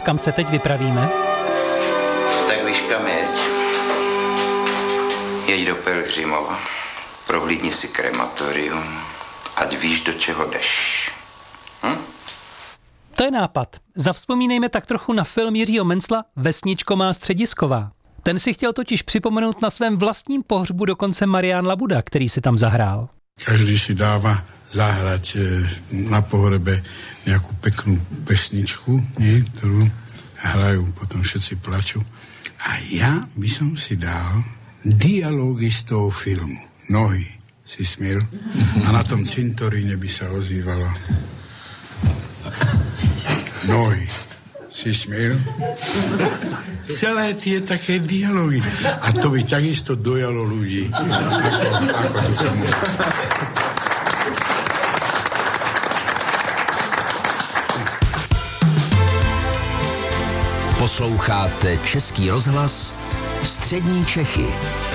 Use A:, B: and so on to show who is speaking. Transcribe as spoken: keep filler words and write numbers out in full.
A: kam se teď vypravíme?
B: Tak víš, kam jeď. Jeď do Pelhřimova, prohlídni si krematorium, ať víš, do čeho jdeš. Hm?
A: To je nápad. Zavzpomínejme tak trochu na film Jiřího Mencla Vesničko má středisková. Ten si chtěl totiž připomenout na svém vlastním pohřbu dokonce Marián Labuda, který si tam zahrál.
C: Každý si dáva zahrať na pohrebe nejakú peknú pesničku, nie, ktorú hrajú, potom všetci plačú. A ja by som si dal dialógy z toho filmu. Nohy si smiel a na tom cintoríne by sa ozývalo nohy si smiel. Celé tie také dialógy. A to by takisto dojalo ľudí. Ako, ako to tomu.
D: Posloucháte Český rozhlas Střední Čechy.